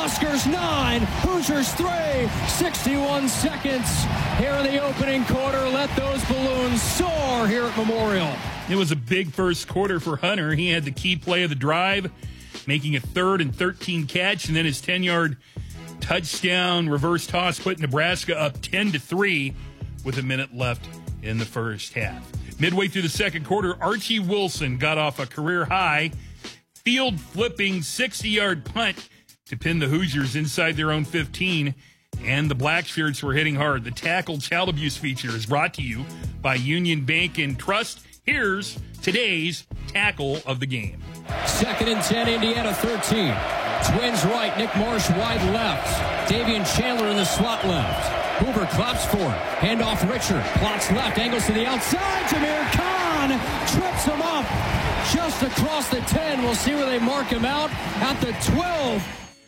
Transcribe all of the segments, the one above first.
Huskers 9, Hoosiers 3, 61 seconds here in the opening quarter. Let those balloons soar here at Memorial. It was a big first quarter for Hunter. He had the key play of the drive, making a 3rd and 13 catch, and then his 10-yard touchdown reverse toss put Nebraska up 10-3 with a minute left in the first half. Midway through the second quarter, Archie Wilson got off a career-high field-flipping 60-yard punt to pin the Hoosiers inside their own 15, and the Blackshirts were hitting hard. The Tackle Child Abuse feature is brought to you by Union Bank and Trust. Here's today's tackle of the game. 2nd and 10, Indiana 13. Twins right, Nick Marsh wide left. Davian Chandler in the slot left. Hoover claps for it. Handoff Richard. Plots left. Angles to the outside. Jameer Khan trips him up just across the 10. We'll see where they mark him out at the 12.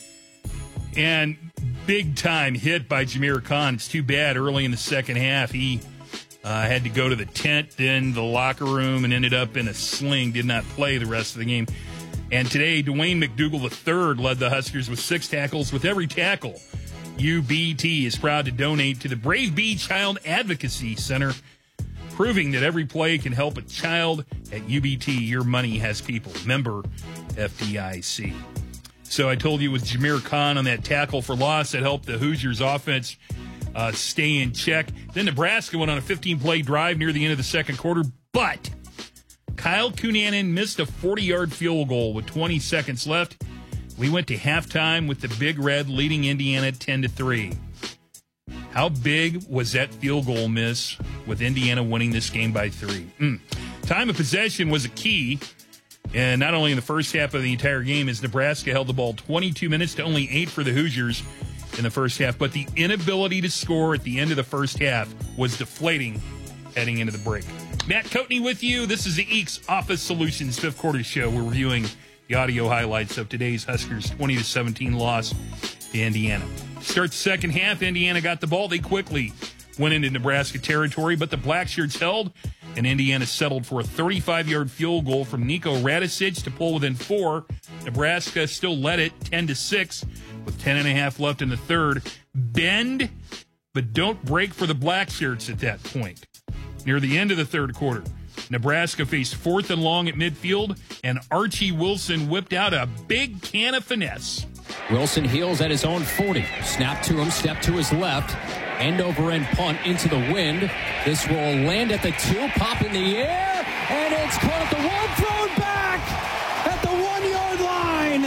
And big time hit by Jameer Khan. It's too bad early in the second half he had to go to the tent, then the locker room, and ended up in a sling. Did not play the rest of the game. And today, Dwayne McDougal III led the Huskers with 6 tackles. With every tackle, UBT is proud to donate to the Brave Bee Child Advocacy Center, proving that every play can help a child. At UBT, your money has people. Member FDIC. So I told you with Jameer Khan on that tackle for loss that helped the Hoosiers offense stay in check. Then Nebraska went on a 15-play drive near the end of the second quarter, but Kyle Cunanan missed a 40-yard field goal with 20 seconds left. We went to halftime with the Big Red leading Indiana 10-3. How big was that field goal miss with Indiana winning this game by 3? Time of possession was a key, and not only in the first half of the entire game, as Nebraska held the ball 22 minutes to only 8 for the Hoosiers in the first half, but the inability to score at the end of the first half was deflating heading into the break. Matt Coatney with you. This is the Eeks Office Solutions fifth quarter show. We're reviewing the audio highlights of today's Huskers 20-17 loss to Indiana. To start the second half, Indiana got the ball. They quickly went into Nebraska territory, but the Blackshirts held, and Indiana settled for a 35-yard field goal from Nico Radicic to pull within 4. Nebraska still led it 10-6 with 10.5 left in the third. Bend, but don't break for the Blackshirts at that point. Near the end of the third quarter, Nebraska faced 4th and long at midfield, and Archie Wilson whipped out a big can of finesse. Wilson heels at his own 40. Snap to him, step to his left. End over end punt into the wind. This will land at the 2, pop in the air, and it's caught at the 1, thrown back at the 1-yard line.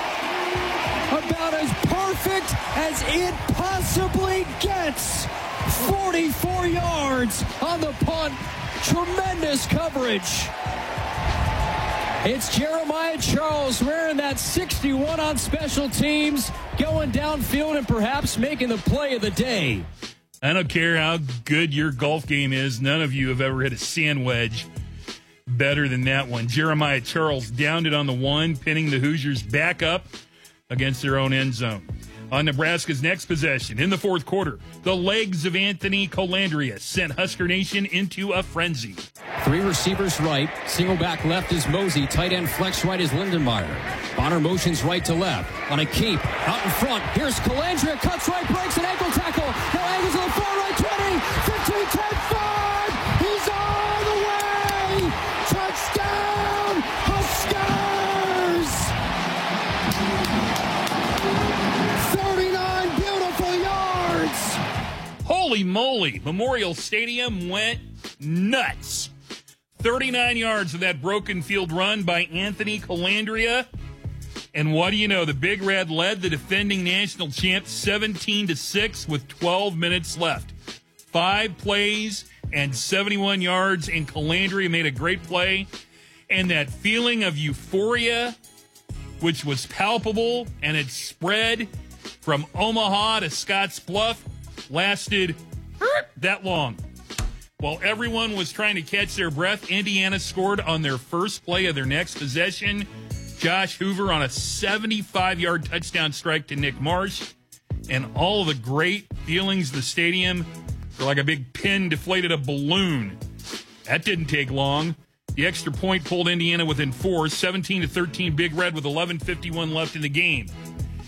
About as perfect as it possibly gets. 44 yards on the punt. Tremendous coverage. It's Jeremiah Charles wearing that 61 on special teams, going downfield and perhaps making the play of the day. I don't care how good your golf game is. None of you have ever hit a sand wedge better than that one. Jeremiah Charles downed it on the 1, pinning the Hoosiers back up against their own end zone. On Nebraska's next possession, in the fourth quarter, the legs of Anthony Colandrea sent Husker Nation into a frenzy. 3 receivers right, single back left is Mosey, tight end flex right is Lindenmeyer. Bonner motions right to left. On a keep, out in front, here's Colandrea, cuts right, breaks an ankle tackle. Now angles to the far right, 20, 15, 10, 5. He's all the way. Touchdown, Huskers! 39 beautiful yards. Holy moly, Memorial Stadium went nuts. 39 yards of that broken field run by Anthony Colandrea. And what do you know? The Big Red led the defending national champ 17-6 with 12 minutes left. 5 plays and 71 yards, and Colandrea made a great play. And that feeling of euphoria, which was palpable and it spread from Omaha to Scotts Bluff, lasted that long. While everyone was trying to catch their breath, Indiana scored on their first play of their next possession. Josh Hoover on a 75-yard touchdown strike to Nick Marsh. And all of the great feelings of the stadium were like a big pin deflated a balloon. That didn't take long. The extra point pulled Indiana within 4, 17-13 Big Red with 11:51 left in the game.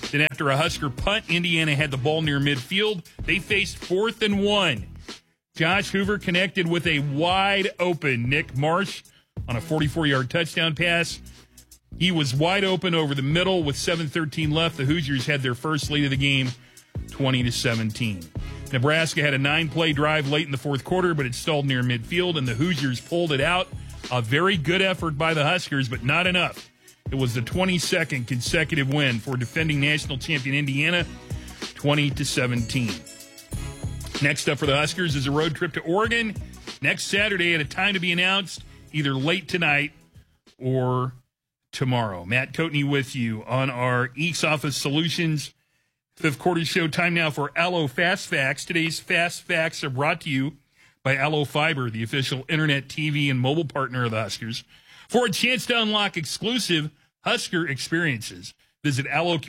Then after a Husker punt, Indiana had the ball near midfield. They faced 4th and 1. Josh Hoover connected with a wide-open Nick Marsh on a 44-yard touchdown pass. He was wide open over the middle with 7:13 left. The Hoosiers had their first lead of the game, 20-17. Nebraska had a 9-play drive late in the fourth quarter, but it stalled near midfield, and the Hoosiers pulled it out. A very good effort by the Huskers, but not enough. It was the 22nd consecutive win for defending national champion Indiana, 20-17. Next up for the Huskers is a road trip to Oregon next Saturday at a time to be announced, either late tonight or tomorrow. Matt Coatney with you on our Eeks Office Solutions fifth quarter show. Time now for Allo Fast Facts. Today's Fast Facts are brought to you by Allo Fiber, the official internet, TV, and mobile partner of the Huskers. For a chance to unlock exclusive Husker experiences, visit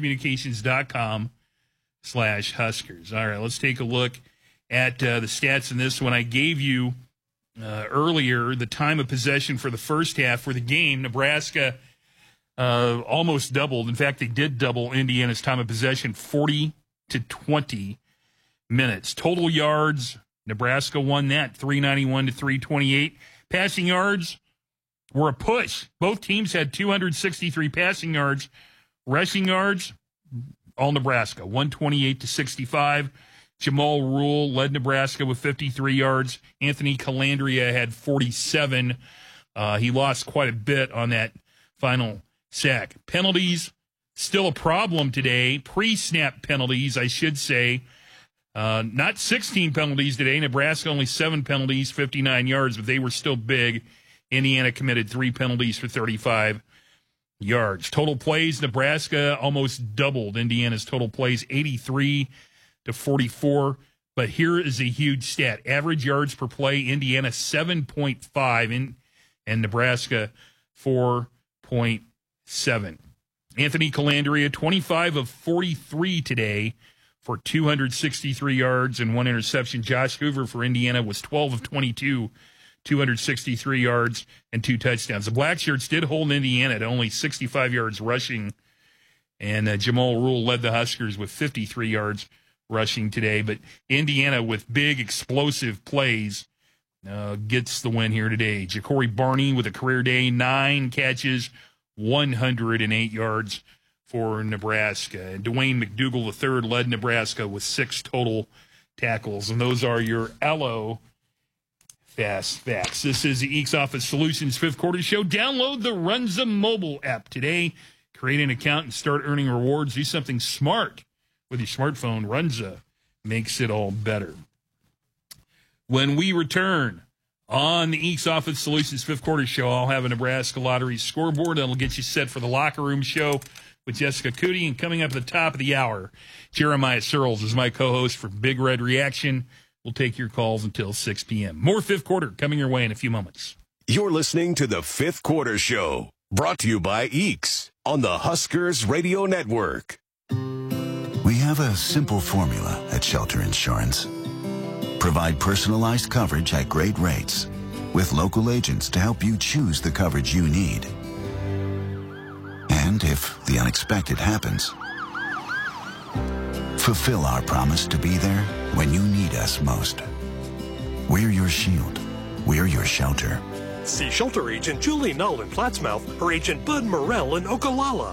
allocommunications.com/Huskers. All right, let's take a look at the stats in this one. I gave you earlier the time of possession for the first half for the game. Nebraska almost doubled. In fact, they did double Indiana's time of possession, 40 to 20 minutes. Total yards, Nebraska won that, 391 to 328. Passing yards were a push. Both teams had 263 passing yards. Rushing yards, all Nebraska, 128 to 65. Jamal Rule led Nebraska with 53 yards. Anthony Calandria had 47. He lost quite a bit on that final sack. Penalties, still a problem today. Pre-snap penalties, I should say. Not 16 penalties today. Nebraska only 7 penalties, 59 yards, but they were still big. Indiana committed 3 penalties for 35 yards. Total plays, Nebraska almost doubled Indiana's total plays, 83 to 44. But here is a huge stat. Average yards per play, Indiana 7.5 and Nebraska 4.7. Anthony Calandria, 25 of 43 today for 263 yards and 1 interception. Josh Hoover for Indiana was 12 of 22, 263 yards and 2 touchdowns. The Blackshirts did hold Indiana to only 65 yards rushing, and Jamal Rule led the Huskers with 53 yards rushing today. But Indiana, with big explosive plays, gets the win here today. Ja'Cory Barney with a career day, 9 catches, 108 yards for Nebraska. And Dwayne McDougal III led Nebraska with 6 total tackles. And those are your Allo Fast Facts. This is the Eeks Office Solutions fifth quarter show. Download the Runza mobile app today. Create an account and start earning rewards. Do something smart with your smartphone. Runza makes it all better. When we return on the Eeks Office Solutions fifth quarter show, I'll have a Nebraska Lottery scoreboard that'll get you set for the locker room show with Jessica Cootie. And coming up at the top of the hour, Jeremiah Searles is my co-host for Big Red Reaction. We'll take your calls until 6 p.m. More fifth quarter coming your way in a few moments. You're listening to the Fifth Quarter Show, brought to you by Eeks on the Huskers Radio Network. We have a simple formula at Shelter Insurance. Provide personalized coverage at great rates with local agents to help you choose the coverage you need. And if the unexpected happens, fulfill our promise to be there when you need us most. We're your shield. We're your shelter. See Shelter Agent Julie Null in Plattsmouth or Agent Bud Morrell in Ogallala.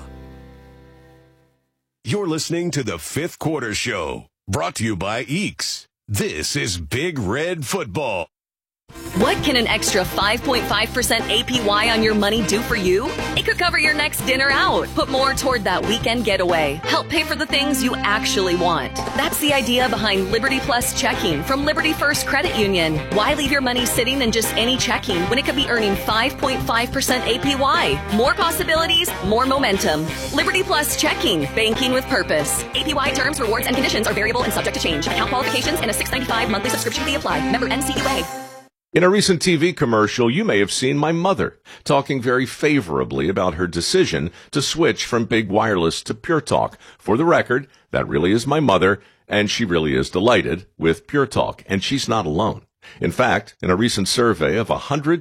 You're listening to the Fifth Quarter Show, brought to you by Eeks. This is Big Red Football. What can an extra 5.5% APY on your money do for you? It could cover your next dinner out, put more toward that weekend getaway, help pay for the things you actually want. That's the idea behind Liberty Plus checking from Liberty First Credit Union. Why leave your money sitting in just any checking when it could be earning 5.5% APY? More possibilities, more momentum. Liberty Plus checking, banking with purpose. APY terms, rewards, and conditions are variable and subject to change. Account qualifications and a $6.95 monthly subscription fee apply. Member NCUA. In a recent TV commercial, you may have seen my mother talking very favorably about her decision to switch from Big Wireless to Pure Talk. For the record, that really is my mother, and she really is delighted with Pure Talk, and she's not alone. In fact, in a recent survey of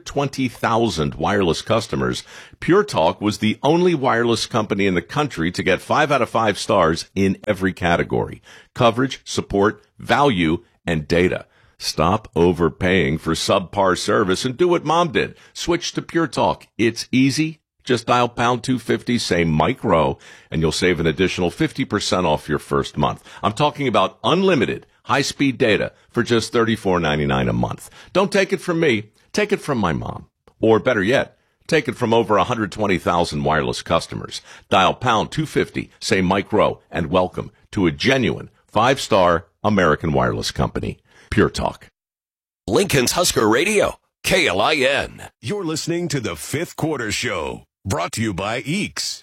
120,000 wireless customers, Pure Talk was the only wireless company in the country to get 5 out of 5 stars in every category: coverage, support, value, and data. Stop overpaying for subpar service and do what Mom did. Switch to Pure Talk. It's easy. Just dial pound 250, say Mike Rowe, and you'll save an additional 50% off your first month. I'm talking about unlimited high-speed data for just $34.99 a month. Don't take it from me. Take it from my mom. Or better yet, take it from over 120,000 wireless customers. Dial pound 250, say Mike Rowe, and welcome to a genuine 5-star American wireless company. Pure Talk. Lincoln's Husker Radio, KLIN. You're listening to the Fifth Quarter Show, brought to you by EEKS.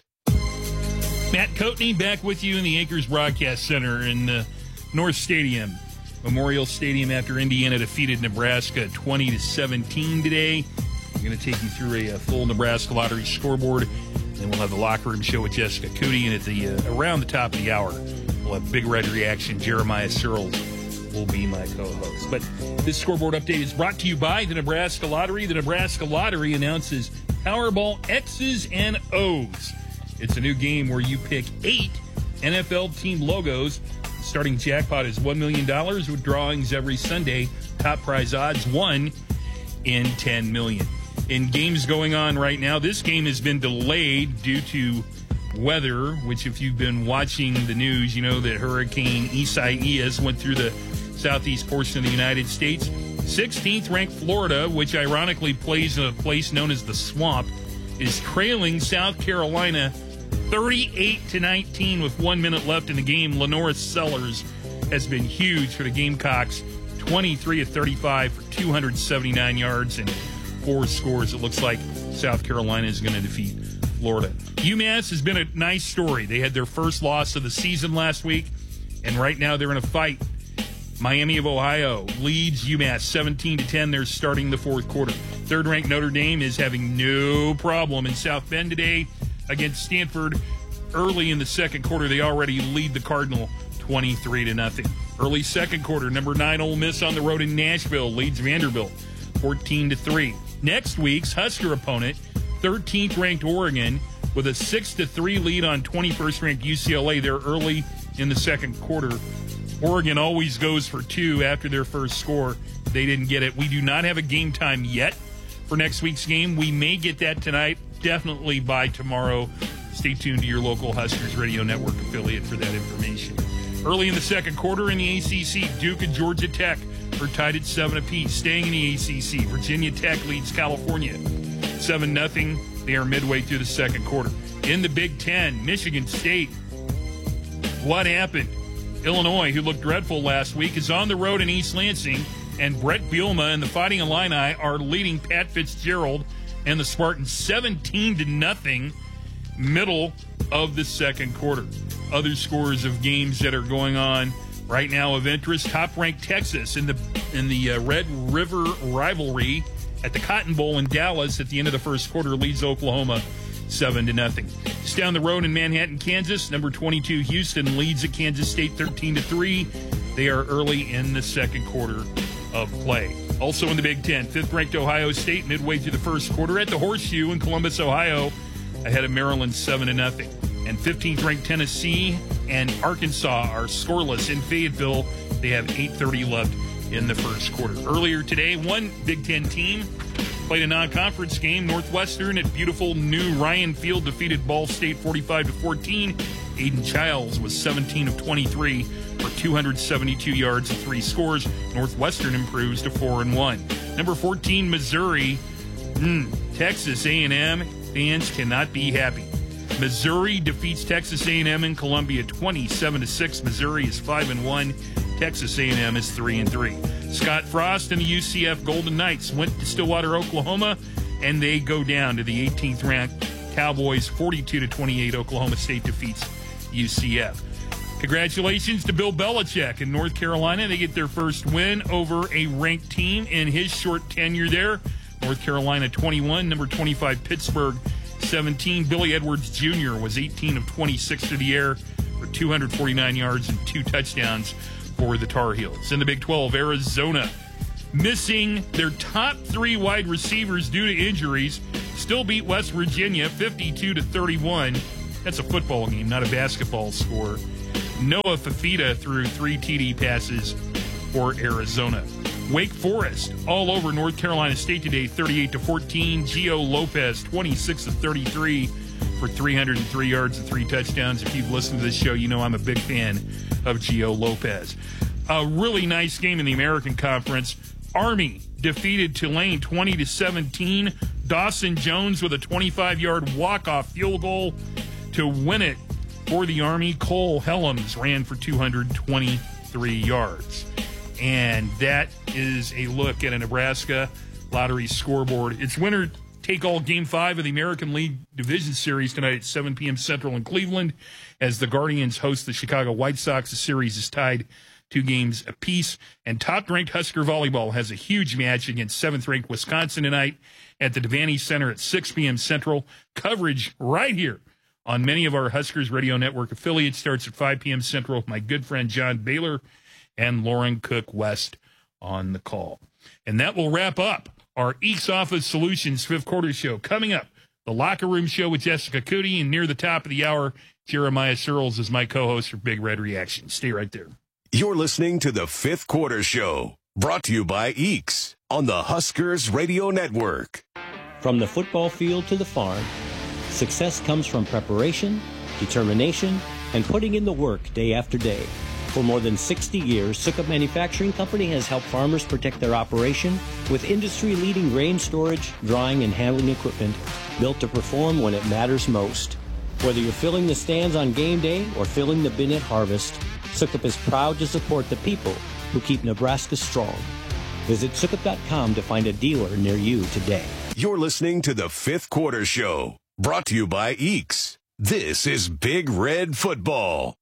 Matt Coatney back with you in the Acres Broadcast Center in the North Stadium, Memorial Stadium, after Indiana defeated Nebraska 20-17 today. We're going to take you through a full Nebraska Lottery scoreboard. Then we'll have the locker room show with Jessica Cootie, and at the around the top of the hour, we'll have Big Red Reaction. Jeremiah Searles will be my co-host. But this scoreboard update is brought to you by the Nebraska Lottery. The Nebraska Lottery announces Powerball X's and O's. It's a new game where you pick 8 NFL team logos. Starting jackpot is $1 million with drawings every Sunday. Top prize odds 1 in 10 million. In games going on right now, this game has been delayed due to weather, which if you've been watching the news, you know that Hurricane Isaias went through the southeast portion of the United States. 16th ranked Florida, which ironically plays in a place known as the Swamp, is trailing South Carolina 38-19 with 1 minute left in the game. Lenora Sellers has been huge for the Gamecocks, 23 of 35 for 279 yards and 4 scores. It looks like South Carolina is going to defeat Florida. UMass has been a nice story. They had their first loss of the season last week, and right now they're in a fight. Miami of Ohio leads UMass 17-10. They're starting the fourth quarter. Third-ranked Notre Dame is having no problem in South Bend today against Stanford. Early in the second quarter, they already lead the Cardinal 23-0. Early second quarter, number 9 Ole Miss on the road in Nashville leads Vanderbilt 14-3. Next week's Husker opponent, 13th ranked Oregon, with a 6-3 lead on 21st ranked UCLA. They're early in the second quarter. Oregon always goes for 2 after their first score. They didn't get it. We do not have a game time yet for next week's game. We may get that tonight, definitely by tomorrow. Stay tuned to your local Huskers Radio Network affiliate for that information. Early in the second quarter in the ACC, Duke and Georgia Tech are tied at 7 apiece. Staying in the ACC, Virginia Tech leads California 7-0. They are midway through the second quarter. In the Big Ten, Michigan State. What happened? Illinois, who looked dreadful last week, is on the road in East Lansing, and Brett Bielema and the Fighting Illini are leading Pat Fitzgerald and the Spartans 17-0, middle of the second quarter. Other scores of games that are going on right now of interest: top-ranked Texas in the Red River rivalry at the Cotton Bowl in Dallas at the end of the first quarter leads Oklahoma 7-0. Just down the road in Manhattan, Kansas, number 22 Houston leads at Kansas State 13-3. They are early in the second quarter of play. Also in the Big Ten, 5th-ranked Ohio State midway through the first quarter at the Horseshoe in Columbus, Ohio, ahead of Maryland 7-0. And 15th-ranked Tennessee and Arkansas are scoreless in Fayetteville. They have 8:30 left in the first quarter. Earlier today, one Big Ten team played a non-conference game. Northwestern at beautiful new Ryan Field defeated Ball State 45-14. Aiden Childs was 17 of 23 for 272 yards and 3 scores. Northwestern improves to 4-1. Number 14, Missouri. Texas A&M fans cannot be happy. Missouri defeats Texas A&M in Columbia 27-6. Missouri is 5-1. Texas A&M is 3-3. Scott Frost and the UCF Golden Knights went to Stillwater, Oklahoma, and they go down to the 18th ranked Cowboys 42-28. Oklahoma State defeats UCF. Congratulations to Bill Belichick in North Carolina. They get their first win over a ranked team in his short tenure there. North Carolina 21, number 25 Pittsburgh 17. Billy Edwards Jr. was 18 of 26 through the air for 249 yards and 2 touchdowns for the Tar Heels. In the Big 12, Arizona missing their top 3 wide receivers due to injuries, still beat West Virginia 52-31. That's a football game, not a basketball score. Noah Fafita threw 3 TD passes for Arizona. Wake Forest all over North Carolina State today, 38-14. Gio Lopez, 26-33 for 303 yards and 3 touchdowns. If you've listened to this show, you know I'm a big fan of Gio Lopez. A really nice game in the American Conference. Army defeated Tulane 20-17. Dawson Jones with a 25-yard walk-off field goal to win it for the Army. Cole Helms ran for 223 yards. And that is a look at a Nebraska Lottery scoreboard. It's winner-take-all Game 5 of the American League Division Series tonight at 7 p.m. Central in Cleveland as the Guardians host the Chicago White Sox. The series is tied 2 games apiece. And top-ranked Husker Volleyball has a huge match against 7th-ranked Wisconsin tonight at the Devaney Center at 6 p.m. Central. Coverage right here on many of our Huskers Radio Network affiliates starts at 5 p.m. Central with my good friend John Baylor and Lauren Cook West on the call. And that will wrap up our Eeks Office Solutions 5th Quarter Show. Coming up, the Locker Room Show with Jessica Cootie, and near the top of the hour, Jeremiah Searles is my co-host for Big Red Reaction. Stay right there. You're listening to the 5th Quarter Show, brought to you by Eeks on the Huskers Radio Network. From the football field to the farm, success comes from preparation, determination, and putting in the work day after day. For more than 60 years, Sukup Manufacturing Company has helped farmers protect their operation with industry-leading grain storage, drying, and handling equipment built to perform when it matters most. Whether you're filling the stands on game day or filling the bin at harvest, Sukup is proud to support the people who keep Nebraska strong. Visit Sukup.com to find a dealer near you today. You're listening to the 5th Quarter Show, brought to you by Eeks. This is Big Red Football.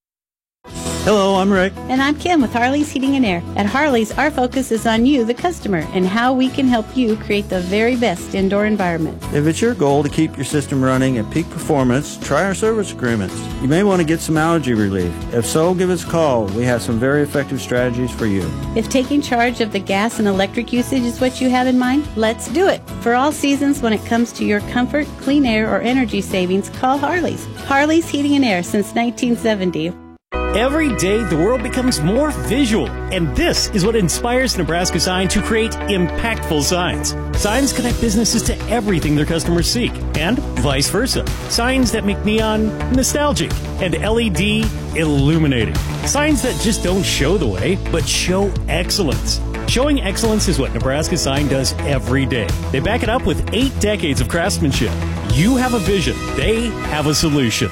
Hello, I'm Rick. And I'm Kim with Harley's Heating and Air. At Harley's, our focus is on you, the customer, and how we can help you create the very best indoor environment. If it's your goal to keep your system running at peak performance, try our service agreements. You may want to get some allergy relief. If so, give us a call. We have some very effective strategies for you. If taking charge of the gas and electric usage is what you have in mind, let's do it. For all seasons, when it comes to your comfort, clean air, or energy savings, call Harley's. Harley's Heating and Air since 1970. Every day, the world becomes more visual, and this is what inspires Nebraska Sign to create impactful signs. Signs connect businesses to everything their customers seek, and vice versa. Signs that make neon nostalgic and LED illuminating. Signs that just don't show the way, but show excellence. Showing excellence is what Nebraska Sign does every day. They back it up with 8 decades of craftsmanship. You have a vision. They have a solution.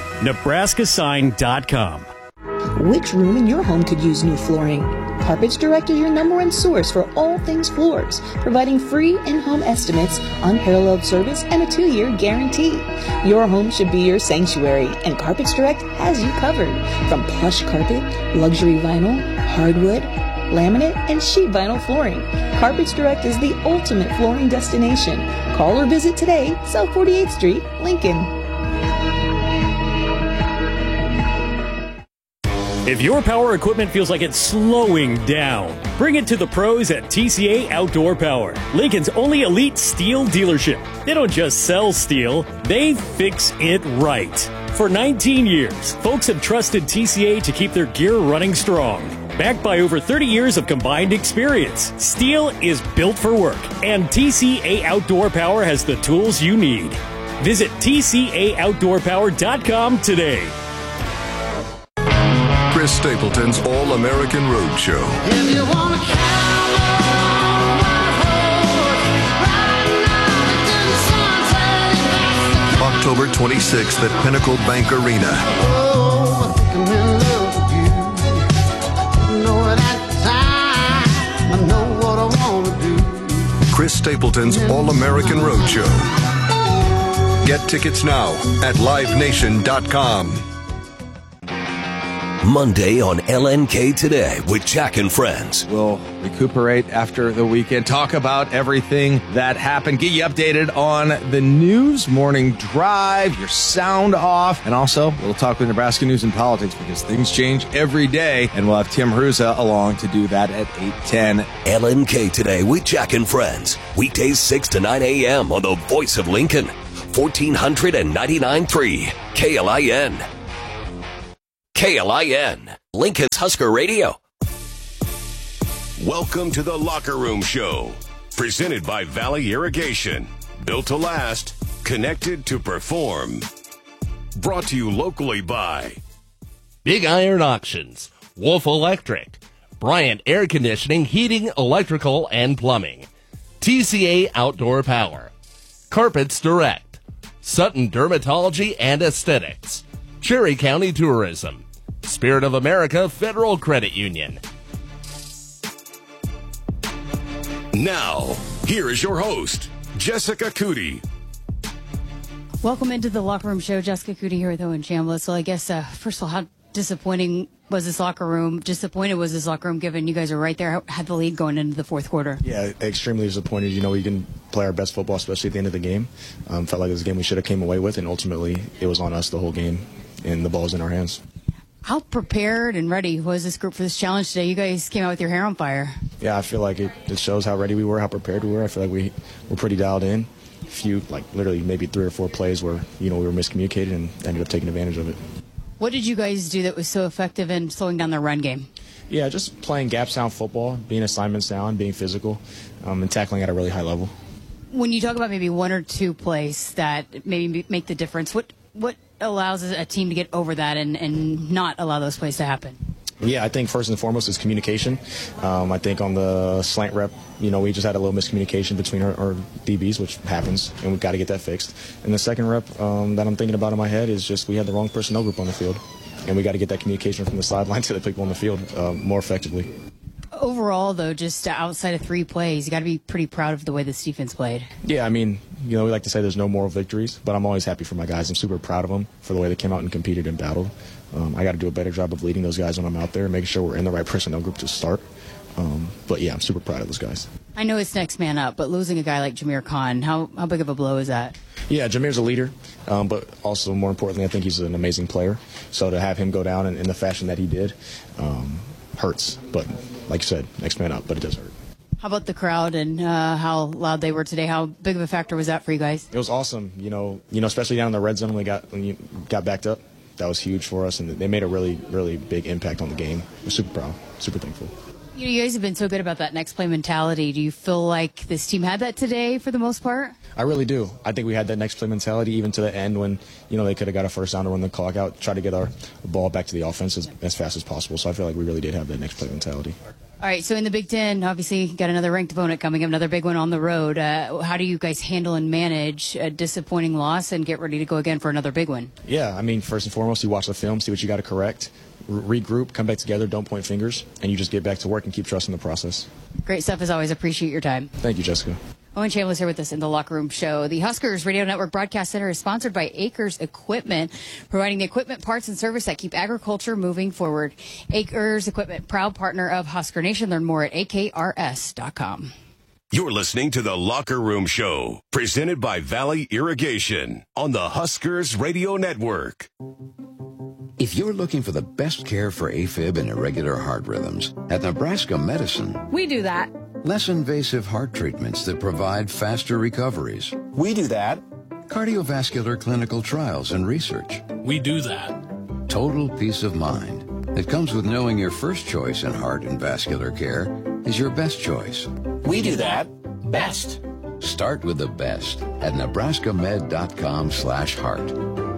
NebraskaSign.com. Which room in your home could use new flooring? Carpets Direct is your #1 source for all things floors, providing free in-home estimates, unparalleled service, and a 2-year guarantee. Your home should be your sanctuary, and Carpets Direct has you covered. From plush carpet, luxury vinyl, hardwood, laminate, and sheet vinyl flooring, Carpets Direct is the ultimate flooring destination. Call or visit today, South 48th Street, Lincoln. If your power equipment feels like it's slowing down, bring it to the pros at TCA Outdoor Power, Lincoln's only elite steel dealership. They don't just sell steel, they fix it right. For 19 years, folks have trusted TCA to keep their gear running strong. Backed by over 30 years of combined experience, steel is built for work, and TCA Outdoor Power has the tools you need. Visit TCAOutdoorPower.com today. Chris Stapleton's All-American Roadshow. If you want to October 26th at Pinnacle Bank Arena. Chris Stapleton's All-American Roadshow. Get tickets now at LiveNation.com. Monday on LNK Today with Jack and Friends. We'll recuperate after the weekend, talk about everything that happened, get you updated on the news, morning drive, your sound off, and also we'll talk with Nebraska news and politics because things change every day, and we'll have Tim Hruza along to do that at 8:10. LNK Today with Jack and Friends, weekdays 6 to 9 a.m. on the Voice of Lincoln, 1499.3 KLIN. KLIN, Lincoln's Husker Radio. Welcome to the Locker Room Show, presented by Valley Irrigation. Built to last, connected to perform. Brought to you locally by Big Iron Auctions, Wolf Electric, Bryant Air Conditioning, Heating, Electrical, and Plumbing, TCA Outdoor Power, Carpets Direct, Sutton Dermatology and Aesthetics, Cherry County Tourism, Spirit of America Federal Credit Union. Now, here is your host, Jessica Cootie. Welcome into the Locker Room Show. Jessica Cootie here with Owen Chambliss. Well, I guess, first of all, how disappointing was this locker room? Disappointed was this locker room, given you guys are right there, had the lead going into the fourth quarter? Yeah, extremely disappointed. You know, we can play our best football, especially at the end of the game. Felt like it was a game we should have came away with, and ultimately it was on us the whole game, and the ball's in our hands. How prepared and ready was this group for this challenge today? You guys came out with your hair on fire. Yeah, I feel like it shows how ready we were, how prepared we were. I feel like we were pretty dialed in. A few, like literally maybe 3 or 4 plays where, you know, we were miscommunicated and ended up taking advantage of it. What did you guys do that was so effective in slowing down the run game? Yeah, just playing gap sound football, being assignment sound, being physical, and tackling at a really high level. When you talk about maybe 1 or 2 plays that maybe make the difference, what allows a team to get over that and not allow those plays to happen? Yeah, I think first and foremost is communication. I think on the slant rep, you know, we just had a little miscommunication between our DBs, which happens, and we've got to get that fixed. And the second rep that I'm thinking about in my head is just we had the wrong personnel group on the field, and we got to get that communication from the sideline to the people on the field more effectively. Overall, though, just outside of 3 plays, you got to be pretty proud of the way this defense played. Yeah, I mean, you know, we like to say there's no moral victories, but I'm always happy for my guys. I'm super proud of them for the way they came out and competed and battled. I got to do a better job of leading those guys when I'm out there, making sure we're in the right personnel group to start. But yeah, I'm super proud of those guys. I know it's next man up, but losing a guy like Jameer Khan, how big of a blow is that? Yeah, Jameer's a leader, but also more importantly, I think he's an amazing player. So to have him go down in the fashion that he did hurts. But like you said, next man up, but it does hurt. How about the crowd and how loud they were today? How big of a factor was that for you guys? It was awesome. You know, especially down in the red zone when you got backed up. That was huge for us, and they made a really, really big impact on the game. We're super proud, super thankful. You guys have been so good about that next play mentality. Do you feel like this team had that today for the most part? I really do. I think we had that next play mentality even to the end when, you know, they could have got a first down to run the clock out, try to get our ball back to the offense as fast as possible. So I feel like we really did have that next play mentality. All right, so in the Big Ten, obviously you got another ranked opponent coming up, another big one on the road. How do you guys handle and manage a disappointing loss and get ready to go again for another big one? Yeah, I mean, first and foremost, you watch the film, see what you got to correct, regroup, come back together, don't point fingers, and you just get back to work and keep trusting the process. Great stuff as always. Appreciate your time. Thank you, Jessica. Owen Chambliss here with us in the Locker Room Show. The Huskers Radio Network Broadcast Center is sponsored by Acres Equipment, providing the equipment, parts, and service that keep agriculture moving forward. Acres Equipment, proud partner of Husker Nation. Learn more at akrs.com. You're listening to the Locker Room Show, presented by Valley Irrigation on the Huskers Radio Network. If you're looking for the best care for AFib and irregular heart rhythms, at Nebraska Medicine, we do that. Less invasive heart treatments that provide faster recoveries. We do that. Cardiovascular clinical trials and research. We do that. Total peace of mind that comes with knowing your first choice in heart and vascular care is your best choice. We do that best. Start with the best at nebraskamed.com/heart.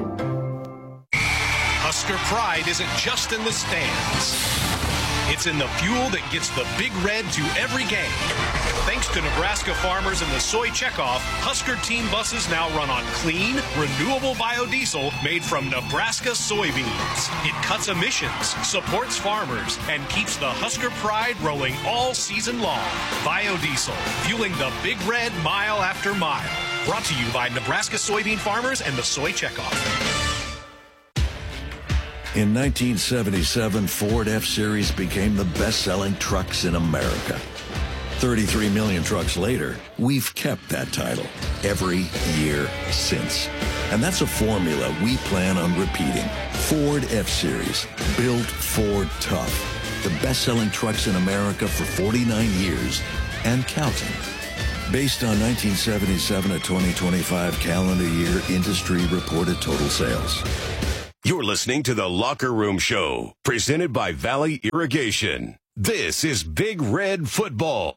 Husker pride isn't just in the stands. It's in the fuel that gets the Big Red to every game. Thanks to Nebraska farmers and the soy checkoff, Husker team buses now run on clean, renewable biodiesel made from Nebraska soybeans. It cuts emissions, supports farmers, and keeps the Husker pride rolling all season long. Biodiesel, fueling the Big Red mile after mile. Brought to you by Nebraska soybean farmers and the soy checkoff. In 1977, Ford F-Series became the best-selling trucks in America. 33 million trucks later, we've kept that title every year since. And that's a formula we plan on repeating. Ford F-Series, built Ford tough. The best-selling trucks in America for 49 years and counting. Based on 1977 to 2025 calendar year industry reported total sales. You're listening to The Locker Room Show, presented by Valley Irrigation. This is Big Red Football.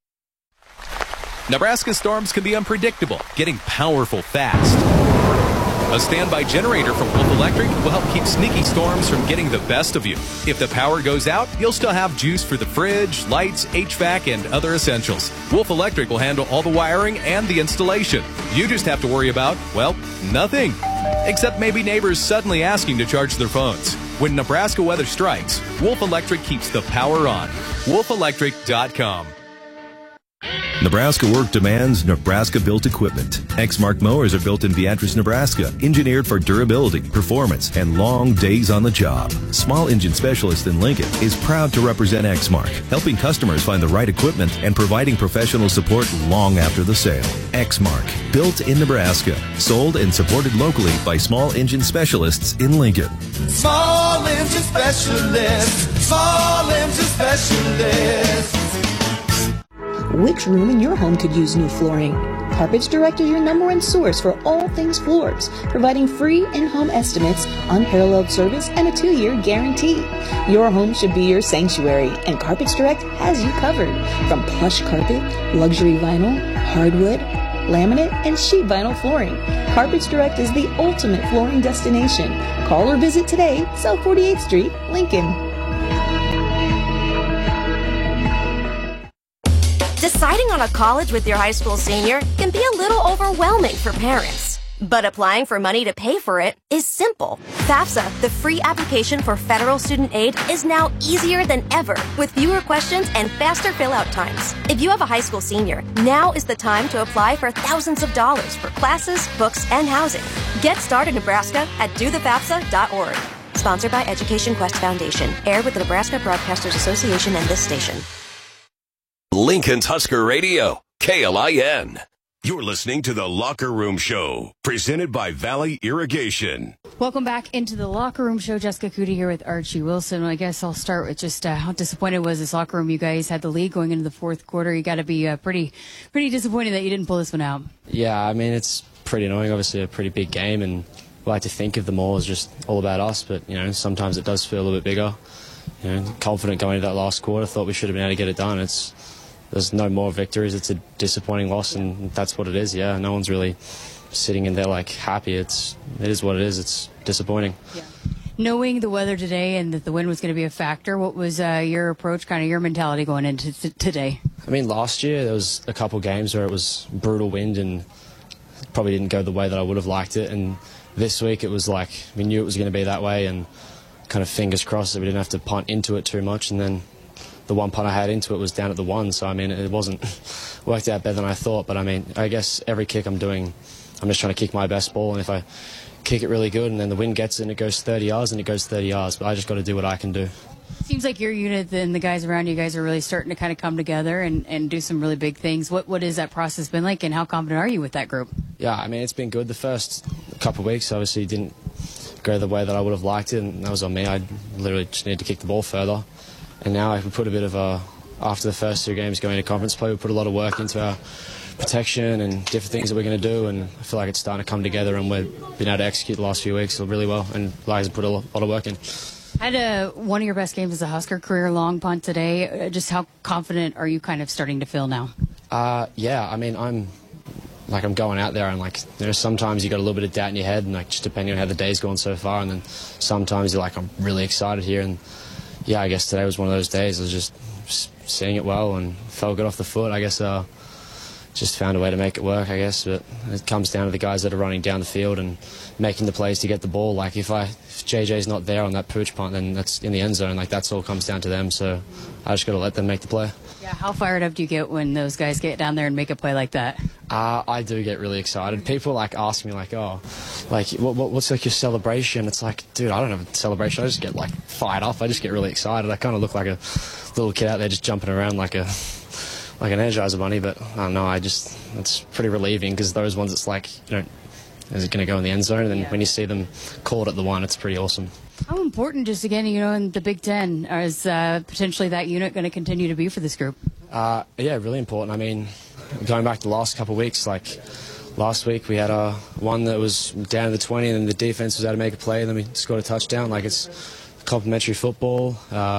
Nebraska storms can be unpredictable, getting powerful fast. A standby generator from Wolf Electric will help keep sneaky storms from getting the best of you. If the power goes out, you'll still have juice for the fridge, lights, HVAC, and other essentials. Wolf Electric will handle all the wiring and the installation. You just have to worry about, well, nothing. Except maybe neighbors suddenly asking to charge their phones. When Nebraska weather strikes, Wolf Electric keeps the power on. WolfElectric.com. Nebraska work demands Nebraska-built equipment. Exmark mowers are built in Beatrice, Nebraska, engineered for durability, performance, and long days on the job. Small Engine Specialist in Lincoln is proud to represent Exmark, helping customers find the right equipment and providing professional support long after the sale. Exmark, built in Nebraska, sold and supported locally by Small Engine Specialists in Lincoln. Small Engine Specialist, Small Engine Specialist. Which room in your home could use new flooring? Carpets Direct is your #1 source for all things floors, providing free in-home estimates, unparalleled service, and a 2-year guarantee. Your home should be your sanctuary, and Carpets Direct has you covered. From plush carpet, luxury vinyl, hardwood, laminate, and sheet vinyl flooring, Carpets Direct is the ultimate flooring destination. Call or visit today, South 48th Street, Lincoln. Deciding on a college with your high school senior can be a little overwhelming for parents. But applying for money to pay for it is simple. FAFSA, the free application for federal student aid, is now easier than ever with fewer questions and faster fill-out times. If you have a high school senior, now is the time to apply for thousands of dollars for classes, books, and housing. Get started, Nebraska, at dothefafsa.org. Sponsored by Education Quest Foundation. Aired with the Nebraska Broadcasters Association and this station. Lincoln's Husker Radio, KLIN. You're listening to The Locker Room Show, presented by Valley Irrigation. Welcome back into the Locker Room Show. Jessica Cootie here with Archie Wilson. I guess I'll start with just how disappointed was this locker room. You guys had the lead going into the fourth quarter. You got to be pretty disappointed that you didn't pull this one out. Yeah, I mean, it's pretty annoying. Obviously, a pretty big game, and we like to think of them all as just all about us, but, you know, sometimes it does feel a little bit bigger. You know, confident going into that last quarter, thought we should have been able to get it done. There's no more victories. It's a disappointing loss, and that's what it is. Yeah, no one's really sitting in there like happy. It is what it is. It's disappointing. Yeah. Knowing the weather today and that the wind was going to be a factor, what was your approach, kind of your mentality going into today? I mean, last year there was a couple games where it was brutal wind and probably didn't go the way that I would have liked it. And this week it was like we knew it was going to be that way, and kind of fingers crossed that we didn't have to punt into it too much. And then the one punt I had into it was down at the 1, so I mean it wasn't worked out better than I thought. But I mean, I guess every kick I'm doing, I'm just trying to kick my best ball, and if I kick it really good and then the wind gets it and it goes 30 yards, and it goes 30 yards. But I just got to do what I can do. Seems like your unit and the guys around you guys are really starting to kind of come together and do some really big things. What has that process been like, and how confident are you with that group? Yeah, I mean, it's been good. The first couple of weeks obviously didn't go the way that I would have liked it, and that was on me. I literally just needed to kick the ball further. And now I put a bit of after the first 2 games going to conference play, we put a lot of work into our protection and different things that we're going to do, and I feel like it's starting to come together, and we've been able to execute the last few weeks really well, and guys have put a lot of work in. Had one of your best games as a Husker, career long punt today. Just how confident are you kind of starting to feel now? Yeah, I mean, I'm going out there, and sometimes you got a little bit of doubt in your head, and just depending on how the day's gone so far, and then sometimes you're like, I'm really excited here, and yeah, I guess today was one of those days. I was just seeing it well and felt good off the foot. I guess just found a way to make it work, I guess. But it comes down to the guys that are running down the field and making the plays to get the ball. Like if JJ's not there on that pooch punt, then that's in the end zone. Like that's all comes down to them. So I just got to let them make the play. Yeah, how fired up do you get when those guys get down there and make a play like that? I do get really excited. People ask me what's your celebration? It's like, dude, I don't have a celebration. I just get fired up. I just get really excited. I kind of look like a little kid out there just jumping around like an Energizer bunny. But I don't know. It's pretty relieving because those ones, it's like, is it going to go in the end zone? And then when you see them called at the one, it's pretty awesome. How important, just again, in the Big Ten, is potentially that unit going to continue to be for this group? Yeah, really important. I mean, going back to the last couple of weeks, last week we had one that was down to the 20 and then the defense was able to make a play and then we scored a touchdown. It's complimentary football.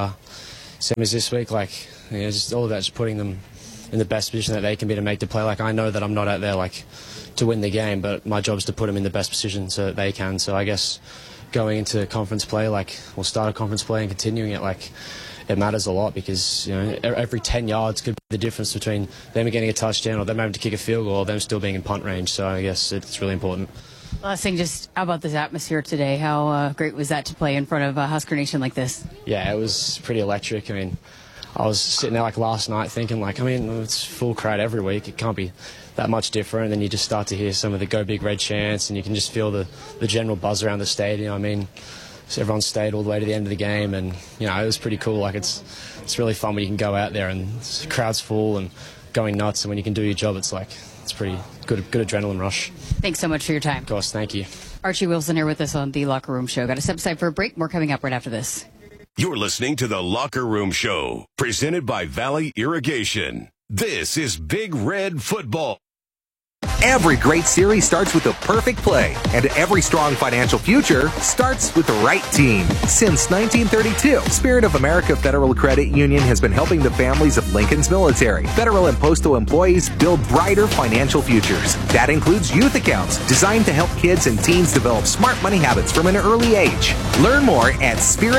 Same as this week, just all of that, just putting them in the best position that they can be to make the play. I know that I'm not out there to win the game, but my job is to put them in the best position so that they can. So I guess going into conference play, we'll start a conference play and continuing it, it matters a lot because, every 10 yards could be the difference between them getting a touchdown or them having to kick a field goal or them still being in punt range. So I guess it's really important. Last thing, just how about this atmosphere today? How great was that to play in front of Husker Nation like this? Yeah, it was pretty electric. I mean, I was sitting there last night thinking it's full crowd every week. It can't be that much different. And then you just start to hear some of the Go Big Red chants and you can just feel the general buzz around the stadium. I mean, so everyone stayed all the way to the end of the game and, it was pretty cool. It's really fun when you can go out there and the crowd's full and going nuts. And when you can do your job, it's pretty good adrenaline rush. Thanks so much for your time. Of course, thank you. Archie Wilson here with us on The Locker Room Show. Got to step aside for a break. More coming up right after this. You're listening to The Locker Room Show, presented by Valley Irrigation. This is Big Red Football. Every great series starts with the perfect play, and every strong financial future starts with the right team. Since 1932, Spirit of America Federal Credit Union has been helping the families of Lincoln's military, federal and postal employees build brighter financial futures. That includes youth accounts designed to help kids and teens develop smart money habits from an early age. Learn more at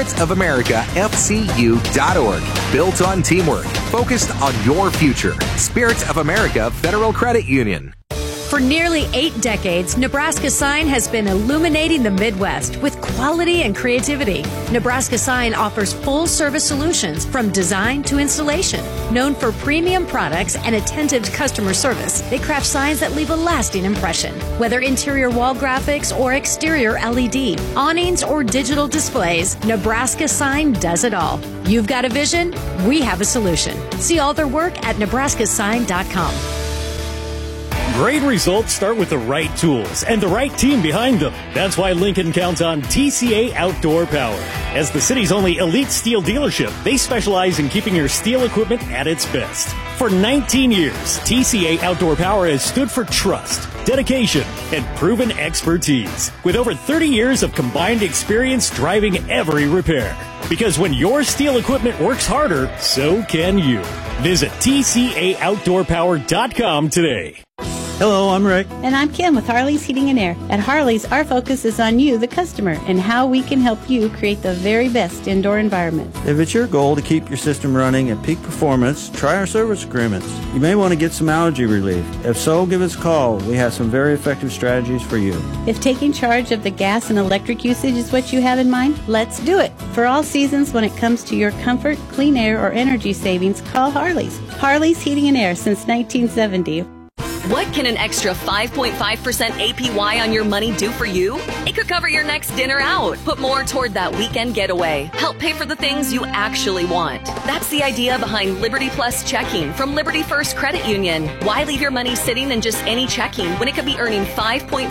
spiritsofamericafcu.org. Built on teamwork, focused on your future. Spirits of America Federal Credit Union. For nearly 8 decades, Nebraska Sign has been illuminating the Midwest with quality and creativity. Nebraska Sign offers full-service solutions from design to installation. Known for premium products and attentive customer service, they craft signs that leave a lasting impression. Whether interior wall graphics or exterior LED, awnings or digital displays, Nebraska Sign does it all. You've got a vision, we have a solution. See all their work at nebraskasign.com. Great results start with the right tools and the right team behind them. That's why Lincoln counts on TCA Outdoor Power. As the city's only elite steel dealership, they specialize in keeping your steel equipment at its best. For 19 years, TCA Outdoor Power has stood for trust, dedication, and proven expertise, with over 30 years of combined experience driving every repair. Because when your steel equipment works harder, so can you. Visit TCAOutdoorPower.com today. Hello, I'm Rick. And I'm Kim with Harley's Heating and Air. At Harley's, our focus is on you, the customer, and how we can help you create the very best indoor environment. If it's your goal to keep your system running at peak performance, try our service agreements. You may want to get some allergy relief. If so, give us a call. We have some very effective strategies for you. If taking charge of the gas and electric usage is what you have in mind, let's do it. For all seasons, when it comes to your comfort, clean air, or energy savings, call Harley's. Harley's Heating and Air since 1970. What can an extra 5.5% APY on your money do for you? It could cover your next dinner out, put more toward that weekend getaway, help pay for the things you actually want. That's the idea behind Liberty Plus Checking from Liberty First Credit Union. Why leave your money sitting in just any checking when it could be earning 5.5%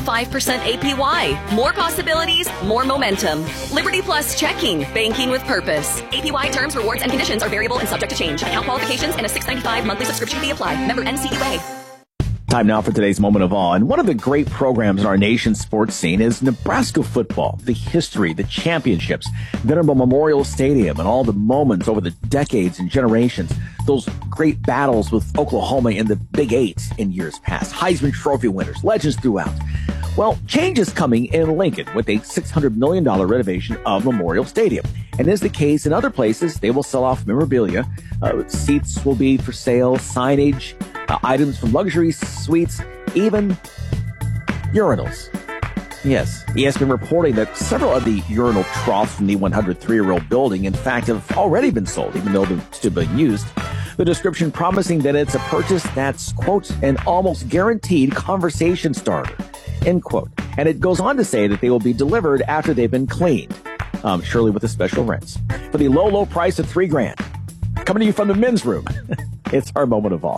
APY? More possibilities, more momentum. Liberty Plus Checking, banking with purpose. APY terms, rewards, and conditions are variable and subject to change. Account qualifications and a $6.95 monthly subscription fee apply. Member NCUA. Time now for today's Moment of Awe. And one of the great programs in our nation's sports scene is Nebraska football. The history, the championships, Venerable Memorial Stadium, and all the moments over the decades and generations. Those great battles with Oklahoma in the Big Eight in years past. Heisman Trophy winners, legends throughout. Well, change is coming in Lincoln with a $600 million renovation of Memorial Stadium. And as the case in other places, they will sell off memorabilia. Seats will be for sale, signage, items from luxury suites, even urinals. Yes, ESPN reporting that several of the urinal troughs from the 103-year-old building, in fact, have already been sold, even though they're still being used. The description promising that it's a purchase that's, quote, an almost guaranteed conversation starter, end quote. And it goes on to say that they will be delivered after they've been cleaned, surely with a special rinse, for the low, low price of $3,000. Coming to you from the men's room, it's our moment of awe.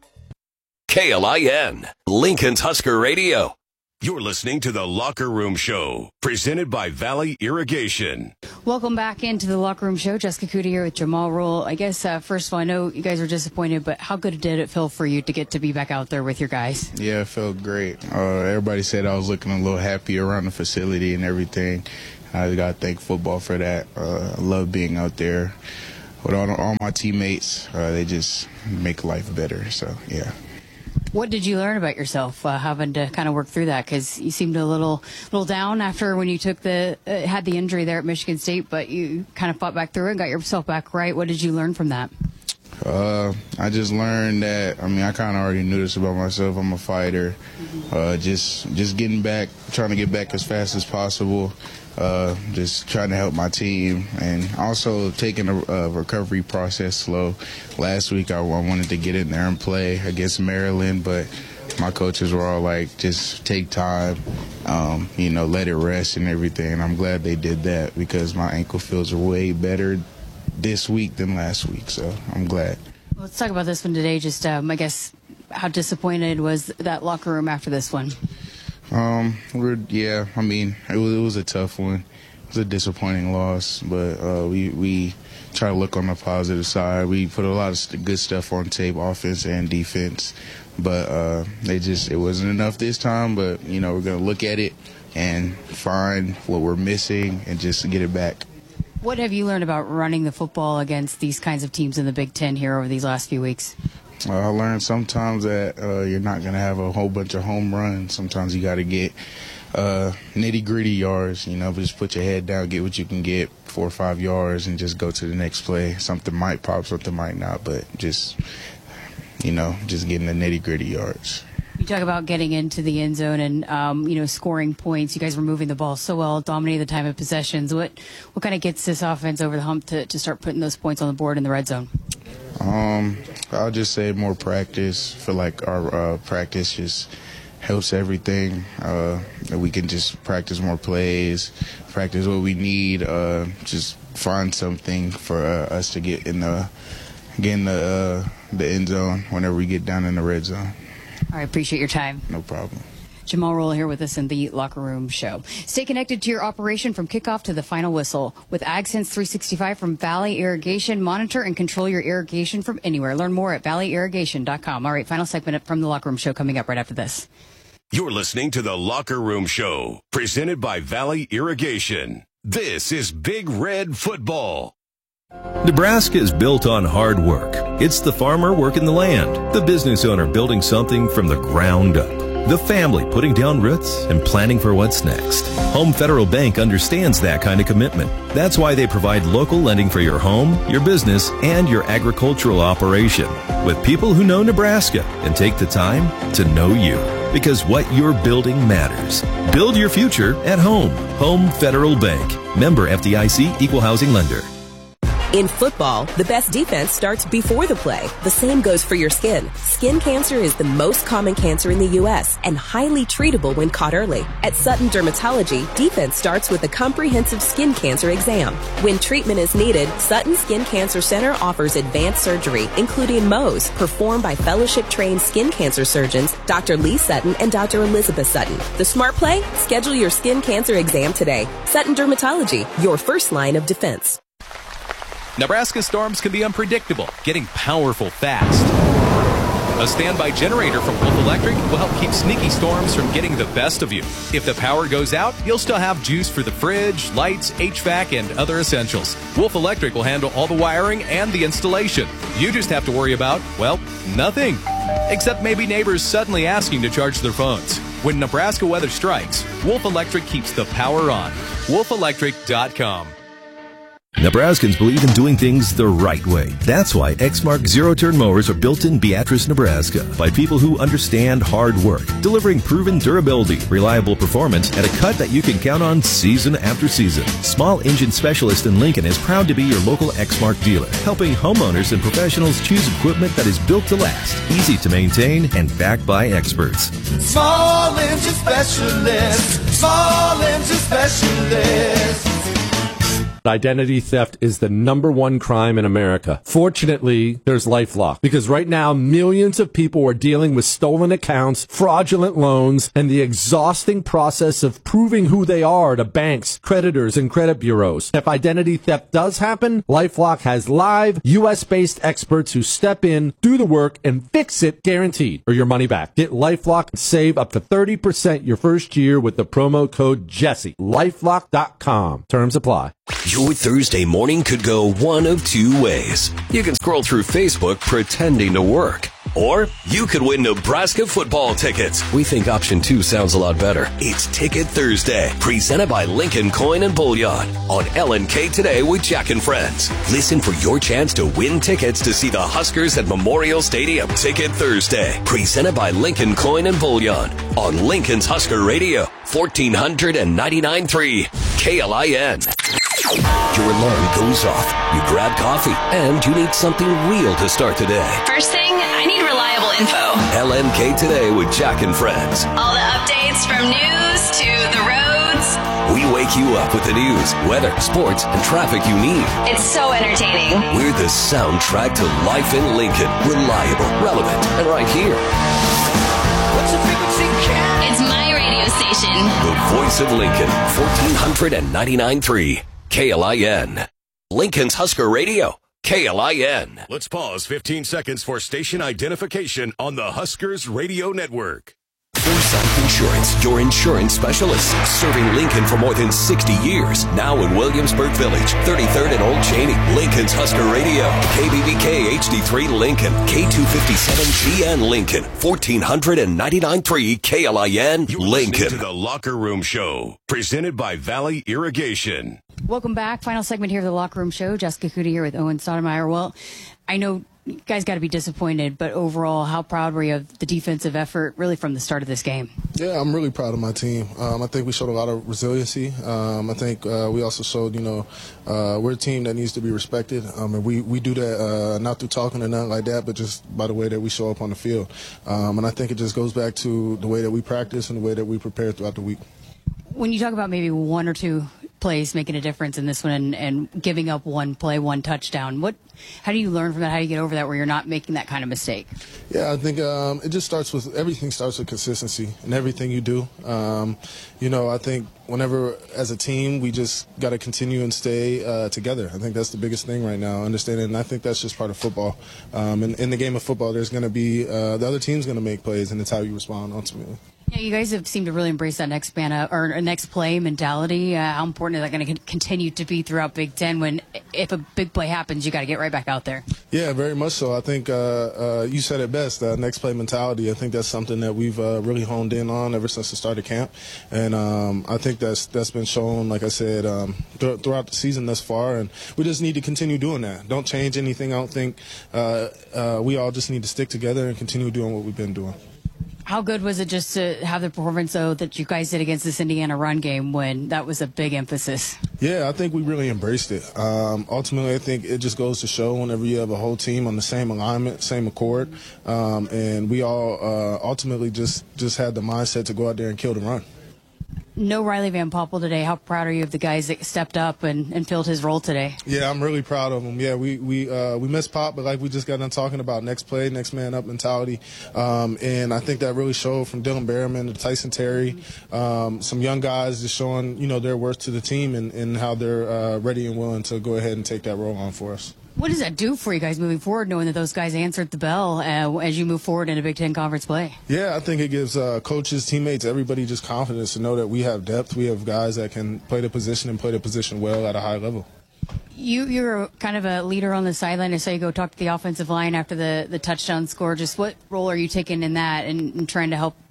KLIN, Lincoln's Husker Radio. You're listening to The Locker Room Show, presented by Valley Irrigation. Welcome back into the Locker Room Show. Jessica Kuda here with Jamal Rule. I guess, first of all, I know you guys are disappointed, but how good did it feel for you to get to be back out there with your guys? Yeah, it felt great. Everybody said I was looking a little happy around the facility and everything. I got to thank football for that. I love being out there with all my teammates. They just make life better, so, yeah. What did you learn about yourself having to kind of work through that? Because you seemed a little down after when you took had the injury there at Michigan State, but you kind of fought back through it and got yourself back right. What did you learn from that? I just learned that, I kind of already knew this about myself. I'm a fighter. Just getting back, trying to get back as fast as possible. Just trying to help my team, and also taking a recovery process slow. Last week I wanted to get in there and play against Maryland, but my coaches were all like, just take time, let it rest and everything. And I'm glad they did that because my ankle feels way better this week than last week, so I'm glad. Well, let's talk about this one today. Just, I guess, how disappointed was that locker room after this one? It was a tough one. It was a disappointing loss, but we try to look on the positive side. We put a lot of good stuff on tape, offense and defense, but it wasn't enough this time. But we're gonna look at it and find what we're missing and just get it back. What have you learned about running the football against these kinds of teams in the Big Ten here over these last few weeks? I learned sometimes that you're not going to have a whole bunch of home runs. Sometimes you got to get nitty-gritty yards, just put your head down, get what you can get, 4 or 5 yards, and just go to the next play. Something might pop, something might not, but just getting the nitty-gritty yards. You talk about getting into the end zone and, scoring points. You guys were moving the ball so well, dominating the time of possessions. What kind of gets this offense over the hump to start putting those points on the board in the red zone? I'll just say more practice. I feel like our practice just helps everything. We can just practice more plays, practice what we need, just find something for us to get in the end zone whenever we get down in the red zone. All right, appreciate your time. No problem. Jamal Rule here with us in the Locker Room Show. Stay connected to your operation from kickoff to the final whistle. With AgSense 365 from Valley Irrigation, monitor and control your irrigation from anywhere. Learn more at valleyirrigation.com. All right, final segment from the Locker Room Show coming up right after this. You're listening to The Locker Room Show, presented by Valley Irrigation. This is Big Red Football. Nebraska is built on hard work. It's the farmer working the land, the business owner building something from the ground up, the family putting down roots and planning for what's next. Home Federal Bank understands that kind of commitment. That's why they provide local lending for your home, your business, and your agricultural operation, with people who know Nebraska and take the time to know you. Because what you're building matters. Build your future at home. Home Federal Bank. Member FDIC, Equal Housing Lender. In football, the best defense starts before the play. The same goes for your skin. Skin cancer is the most common cancer in the U.S. and highly treatable when caught early. At Sutton Dermatology, defense starts with a comprehensive skin cancer exam. When treatment is needed, Sutton Skin Cancer Center offers advanced surgery, including Mohs, performed by fellowship-trained skin cancer surgeons Dr. Lee Sutton and Dr. Elizabeth Sutton. The smart play? Schedule your skin cancer exam today. Sutton Dermatology, your first line of defense. Nebraska storms can be unpredictable, getting powerful fast. A standby generator from Wolf Electric will help keep sneaky storms from getting the best of you. If the power goes out, you'll still have juice for the fridge, lights, HVAC, and other essentials. Wolf Electric will handle all the wiring and the installation. You just have to worry about, well, nothing. Except maybe neighbors suddenly asking to charge their phones. When Nebraska weather strikes, Wolf Electric keeps the power on. WolfElectric.com. Nebraskans believe in doing things the right way. That's why Exmark zero-turn mowers are built in Beatrice, Nebraska by people who understand hard work, delivering proven durability, reliable performance, and a cut that you can count on season after season. Small Engine Specialist in Lincoln is proud to be your local Exmark dealer, helping homeowners and professionals choose equipment that is built to last, easy to maintain, and backed by experts. Small Engine Specialist. Small Engine Specialist. Identity theft is the #1 crime in America. Fortunately, there's LifeLock, because right now millions of people are dealing with stolen accounts, fraudulent loans, and the exhausting process of proving who they are to banks, creditors, and credit bureaus. If identity theft does happen, LifeLock has live, U.S.-based experts who step in, do the work, and fix it guaranteed, or your money back. Get LifeLock and save up to 30% your first year with the promo code Jesse. LifeLock.com. Terms apply. Your Thursday morning could go one of two ways. You can scroll through Facebook pretending to work. Or you could win Nebraska football tickets. We think option 2 sounds a lot better. It's Ticket Thursday, presented by Lincoln Coin and Bullion on LNK Today with Jack and Friends. Listen for your chance to win tickets to see the Huskers at Memorial Stadium. Ticket Thursday, presented by Lincoln Coin and Bullion on Lincoln's Husker Radio, 1499.3 KLIN. Your alarm goes off, you grab coffee, and you need something real to start today. First thing, I need reliable info. LNK Today with Jack and Friends. All the updates from news to the roads. We wake you up with the news, weather, sports, and traffic you need. It's so entertaining. We're the soundtrack to life in Lincoln. Reliable, relevant, and right here. What's the frequency, Cat? It's my radio station. The voice of Lincoln, 1499.3 KLIN. Lincoln's Husker Radio, KLIN. Let's pause 15 seconds for station identification on the Huskers Radio Network. Forsyth Insurance, your insurance specialist, serving Lincoln for more than 60 years. Now in Williamsburg Village, 33rd and Old Cheney. Lincoln's Husker Radio, KBBK HD3 Lincoln, K257GN Lincoln, 1499.3 KLIN Lincoln. To the Locker Room Show, presented by Valley Irrigation. Welcome back. Final segment here of the Locker Room Show. Jessica Kuda here with Owen Sotomayor. Well, I know you guys got to be disappointed, but overall, how proud were you of the defensive effort really from the start of this game? Yeah, I'm really proud of my team. I think we showed a lot of resiliency. I think we also showed, we're a team that needs to be respected. And we do that not through talking or nothing like that, but just by the way that we show up on the field. And I think it just goes back to the way that we practice and the way that we prepare throughout the week. When you talk about maybe one or two plays making a difference in this one and giving up one play, one touchdown, how do you learn from that? How do you get over that where you're not making that kind of mistake? Yeah, I think it just everything starts with consistency in everything you do. I think whenever as a team we just got to continue and stay together. I think that's the biggest thing right now, understanding, and I think that's just part of football. In the game of football, there's going to be the other team's going to make plays, and it's how you respond ultimately. Yeah, you guys have seemed to really embrace that next play mentality. How important is that going to continue to be throughout Big Ten when if a big play happens, you got to get right back out there? Yeah, very much so. I think you said it best, next play mentality. I think that's something that we've really honed in on ever since the start of camp. And I think that's been shown, like I said, throughout the season thus far. And we just need to continue doing that. Don't change anything. I don't think we all just need to stick together and continue doing what we've been doing. How good was it just to have the performance, though, that you guys did against this Indiana run game when that was a big emphasis? Yeah, I think we really embraced it. Ultimately, I think it just goes to show whenever you have a whole team on the same alignment, same accord, and we all ultimately just had the mindset to go out there and kill the run. No Riley Van Poppel today. How proud are you of the guys that stepped up and filled his role today? Yeah, I'm really proud of them. Yeah, we missed Pop, but like we just got done talking about next play, next man up mentality, and I think that really showed from Dylan Behrman to Tyson Terry, some young guys just showing their worth to the team and how they're ready and willing to go ahead and take that role on for us. What does that do for you guys moving forward, knowing that those guys answered the bell as you move forward in a Big Ten Conference play? Yeah, I think it gives coaches, teammates, everybody just confidence to know that we have depth. We have guys that can play the position and play the position well at a high level. You're kind of a leader on the sideline. I saw you go talk to the offensive line after the touchdown score. Just what role are you taking in that and trying to help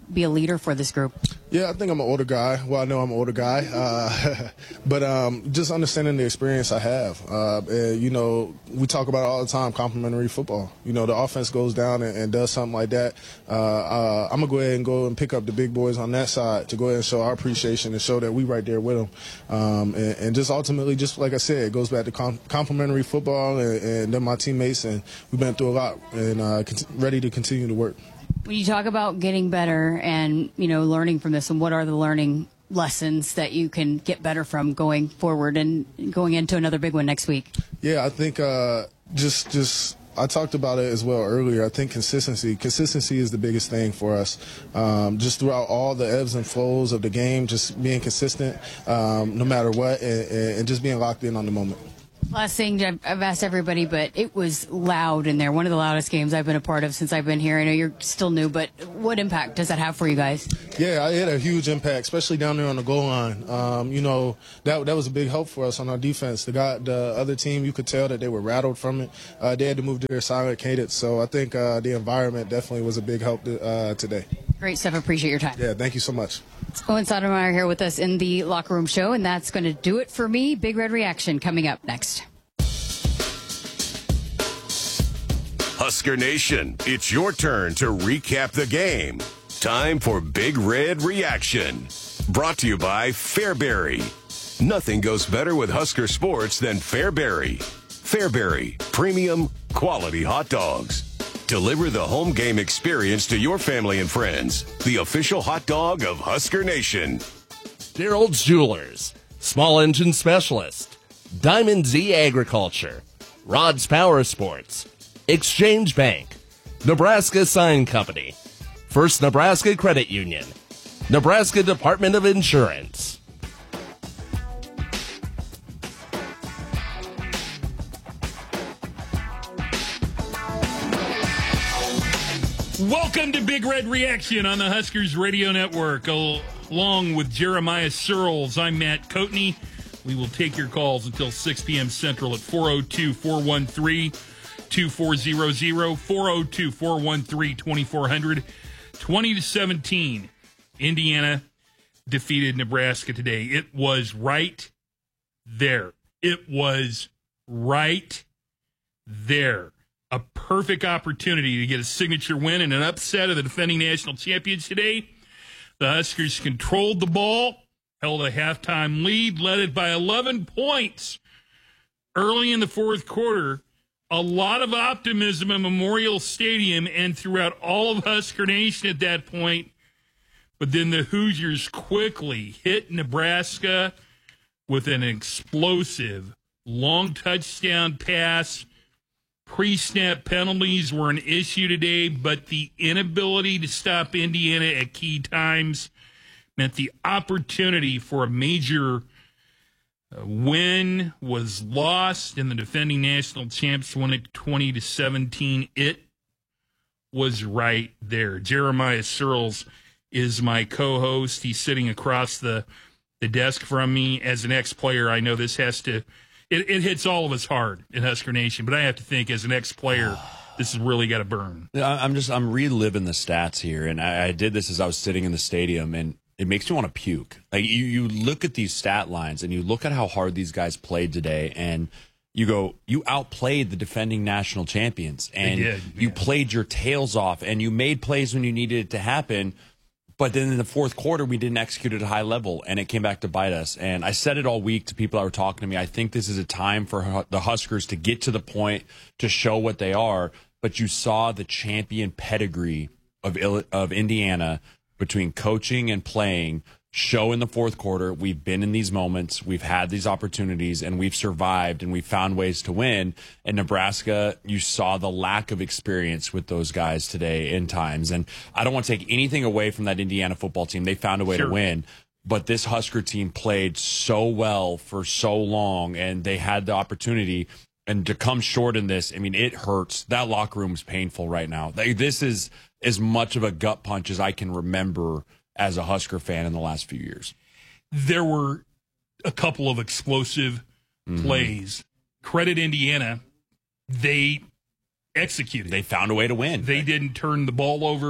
be a leader for this group? Yeah, I think I'm an older guy. Well, I know I'm an older guy, but just understanding the experience I have. And, you know, we talk about it all the time, complementary football. You know, the offense goes down and does something like that. I'm going to go ahead and go and pick up the big boys on that side to go ahead and show our appreciation and show that we right there with them. And just ultimately, just like I said, it goes back to complementary football and then my teammates, and we've been through a lot and ready to continue to work. When you talk about getting better and, you know, learning from this, and what are the learning lessons that you can get better from going forward and going into another big one next week? Yeah, I think just I talked about it as well earlier. I think consistency is the biggest thing for us. Just throughout all the ebbs and flows of the game, just being consistent no matter what, and just being locked in on the moment. Last thing, I've asked everybody, but it was loud in there. One of the loudest games I've been a part of since I've been here. I know you're still new, but what impact does that have for you guys? Yeah, it had a huge impact, especially down there on the goal line. You know, that was a big help for us on our defense. The other team, you could tell that they were rattled from it. They had to move to their silent cadence. So I think the environment definitely was a big help today. Great stuff. Appreciate your time. Yeah, thank you so much. Owen Sotomayor here with us in the Locker Room Show, and that's going to do it for me. Big Red Reaction coming up next. Husker Nation, it's your turn to recap the game. Time for Big Red Reaction. Brought to you by Fairbury. Nothing goes better with Husker sports than Fairbury. Fairbury, premium, quality hot dogs. Deliver the home game experience to your family and friends. The official hot dog of Husker Nation. Daryl's Jewelers, Small Engine Specialist, Diamond Z Agriculture, Rod's Power Sports, Exchange Bank, Nebraska Sign Company, First Nebraska Credit Union, Nebraska Department of Insurance. Welcome to Big Red Reaction on the Huskers Radio Network. Along with Jeremiah Searles, I'm Matt Coatney. We will take your calls until 6 p.m. Central at 402-413-2400, 402-413-2400. 20-17, Indiana defeated Nebraska today. It was right there. It was right there. A perfect opportunity to get a signature win and an upset of the defending national champions today. The Huskers controlled the ball, held a halftime lead, led it by 11 points early in the fourth quarter. A lot of optimism in Memorial Stadium and throughout all of Husker Nation at that point. But then the Hoosiers quickly hit Nebraska with an explosive long touchdown pass. Pre-snap penalties were an issue today, but the inability to stop Indiana at key times meant the opportunity for a major win was lost, and the defending national champs won it 20-17. It was right there. Jeremiah Searles is my co-host. He's sitting across the desk from me. As an ex-player, I know this has to... It hits all of us hard in Husker Nation, but I have to think as an ex-player, this has really got to burn. I'm reliving the stats here, and I did this as I was sitting in the stadium, and it makes me want to puke. Like you look at these stat lines, and you look at how hard these guys played today, and you go, you outplayed the defending national champions, and you played your tails off, and you made plays when you needed it to happen. But then in the fourth quarter, we didn't execute at a high level, and it came back to bite us. And I said it all week to people that were talking to me. I think this is a time for the Huskers to get to the point to show what they are. But you saw the champion pedigree of Indiana between coaching and playing show in the fourth quarter. We've been in these moments. We've had these opportunities, and we've survived, and we've found ways to win. And Nebraska, you saw the lack of experience with those guys today in times. And I don't want to take anything away from that Indiana football team. They found a way to win. But this Husker team played so well for so long, and they had the opportunity. And to come short in this, I mean, it hurts. That locker room is painful right now. This is as much of a gut punch as I can remember as a Husker fan in the last few years. There were a couple of explosive plays. Credit Indiana. They executed. They found a way to win. They didn't turn the ball over.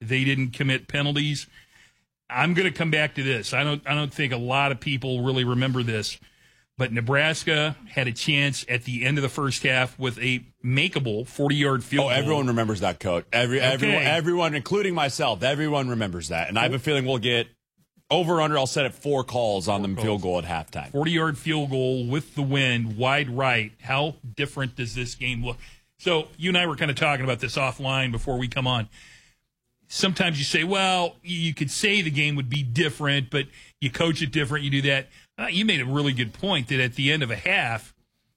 They didn't commit penalties. I'm going to come back to this. I don't think a lot of people really remember this, but Nebraska had a chance at the end of the first half with a makeable 40-yard field goal. Everyone remembers that, Coach. Everyone, including myself, everyone remembers that. And I have a feeling we'll get over/under. I'll set it 4 calls on the field goal at halftime. 40-yard field goal with the wind, wide right. How different does this game look? So you and I were kind of talking about this offline before we come on. Sometimes you say, well, you could say the game would be different, but you coach it different, you do that. You made a really good point that at the end of a half,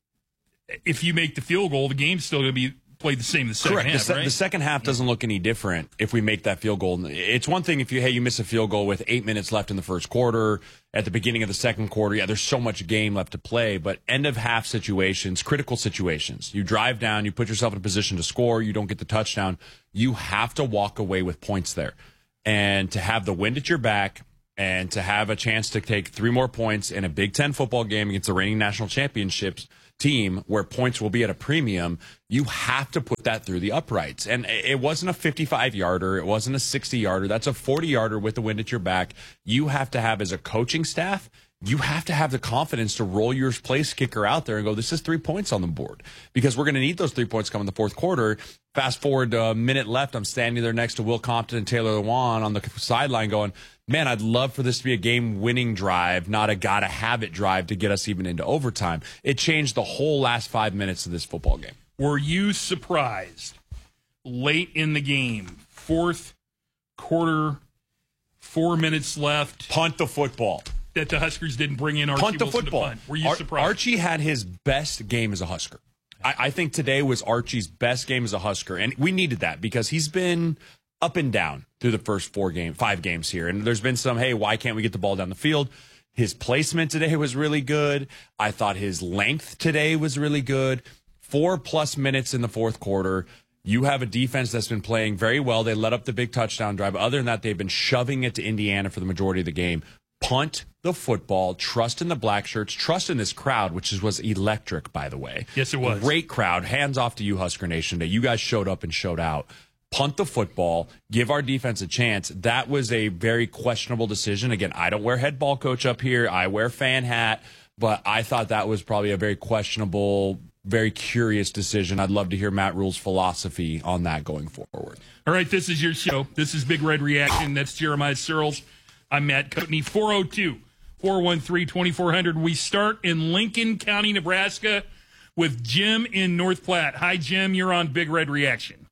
if you make the field goal, the game's still going to be played the same the second half, right? The second half doesn't look any different if we make that field goal. It's one thing if you miss a field goal with 8 minutes left in the first quarter, at the beginning of the second quarter, yeah, there's so much game left to play, but end of half situations, critical situations, you drive down, you put yourself in a position to score, you don't get the touchdown, you have to walk away with points there. And to have the wind at your back and to have a chance to take 3 more points in a Big Ten football game against the reigning national championships team where points will be at a premium, you have to put that through the uprights. And it wasn't a 55-yarder. It wasn't a 60-yarder. That's a 40-yarder with the wind at your back. You have to have, as a coaching staff, you have to have the confidence to roll your place kicker out there and go, this is 3 points on the board. Because we're going to need those 3 points coming in the fourth quarter. Fast forward to a minute left, I'm standing there next to Will Compton and Taylor Lewan on the sideline going, man, I'd love for this to be a game-winning drive, not a gotta-have-it drive to get us even into overtime. It changed the whole last 5 minutes of this football game. Were you surprised late in the game, fourth quarter, 4 minutes left? Punt the football. That the Huskers didn't bring in Archie Punt the Wilson football. to punt. Were you surprised? Archie had his best game as a Husker. I think today was Archie's best game as a Husker, and we needed that because he's been up and down through the first 5 games here. And there's been some, hey, why can't we get the ball down the field? His placement today was really good. I thought his length today was really good. 4+ minutes in the fourth quarter. You have a defense that's been playing very well. They let up the big touchdown drive. Other than that, they've been shoving it to Indiana for the majority of the game. Punt the football, trust in the black shirts, trust in this crowd, which was electric, by the way. Yes, it was. Great crowd. Hands off to you, Husker Nation, that you guys showed up and showed out. Punt the football, give our defense a chance. That was a very questionable decision. Again, I don't wear head ball coach up here. I wear fan hat, but I thought that was probably a very questionable, very curious decision. I'd love to hear Matt Rule's philosophy on that going forward. All right, this is your show. This is Big Red Reaction. That's Jeremiah Searles. I'm Matt Coatney. 402-413-2400. We start in Lincoln County, Nebraska with Jim in North Platte. Hi, Jim. You're on Big Red Reaction.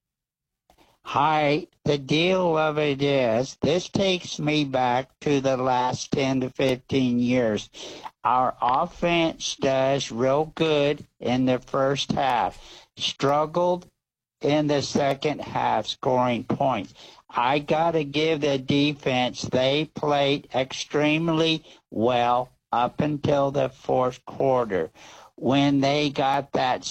Hi. The deal of it is, this takes me back to the last 10 to 15 years. Our offense does real good in the first half. Struggled in the second half scoring points. I got to give the defense, they played extremely well up until the fourth quarter. When they got that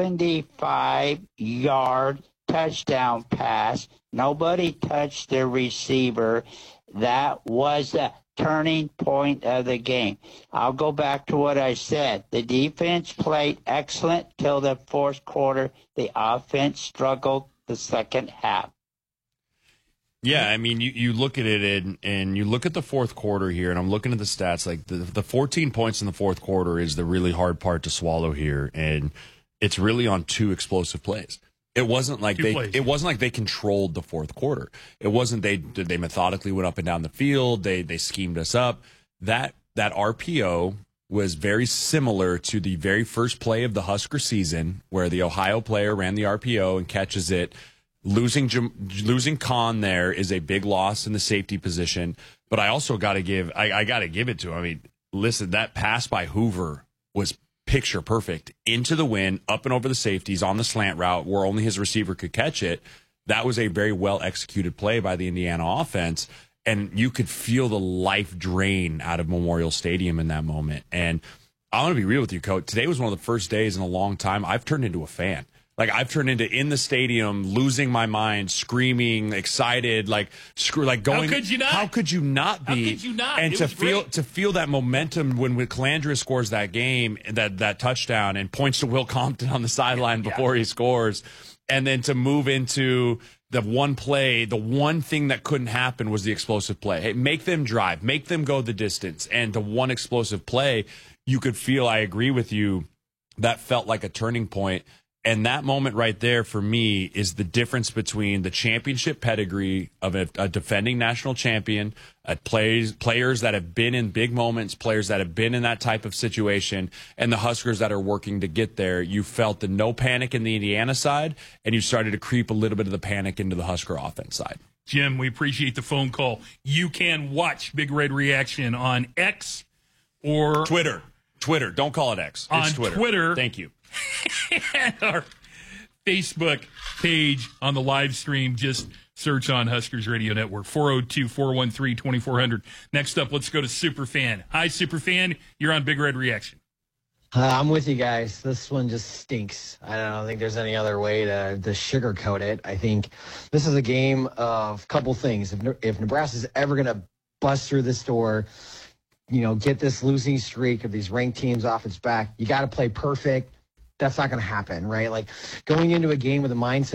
75-yard touchdown pass, nobody touched the receiver. That was the turning point of the game. I'll go back to what I said. The defense played excellent till the fourth quarter. The offense struggled the second half. Yeah, I mean, you look at it and you look at the fourth quarter here, and I'm looking at the stats. Like the 14 points in the fourth quarter is the really hard part to swallow here, and it's really on 2 explosive plays. It wasn't like they controlled the fourth quarter. It wasn't they methodically went up and down the field. They schemed us up. That RPO was very similar to the very first play of the Husker season, where the Ohio player ran the RPO and catches it. Losing Khan there is a big loss in the safety position, but I also got to give it to him. I mean, listen, that pass by Hoover was picture perfect into the wind, up and over the safeties on the slant route where only his receiver could catch it. That was a very well executed play by the Indiana offense, and you could feel the life drain out of Memorial Stadium in that moment. And I want to be real with you, Coach. Today was one of the first days in a long time I've turned into a fan. Like, I've turned into in the stadium, losing my mind, screaming, excited, going. How could you not? How could you not be? How could you not? And to feel that momentum when Calandria scores that game, that touchdown, and points to Will Compton on the sideline before he scores, and then to move into the one play, the one thing that couldn't happen was the explosive play. Hey, make them drive, make them go the distance. And the one explosive play, you could feel, I agree with you, that felt like a turning point. And that moment right there for me is the difference between the championship pedigree of a defending national champion, players that have been in big moments, players that have been in that type of situation, and the Huskers that are working to get there. You felt the no panic in the Indiana side, and you started to creep a little bit of the panic into the Husker offense side. Jim, we appreciate the phone call. You can watch Big Red Reaction on X or Twitter. Don't call it X. It's on Twitter. Thank you. And our Facebook page on the live stream, just search on Huskers Radio Network, 402-413-2400. Next up, let's go to Superfan. Hi, Superfan. You're on Big Red Reaction. I'm with you guys. This one just stinks. I don't think there's any other way to sugarcoat it. I think this is a game of a couple things. If Nebraska's ever going to bust through this door, get this losing streak of these ranked teams off its back, you got to play perfect. That's not going to happen, right? Like going into a game with a mindset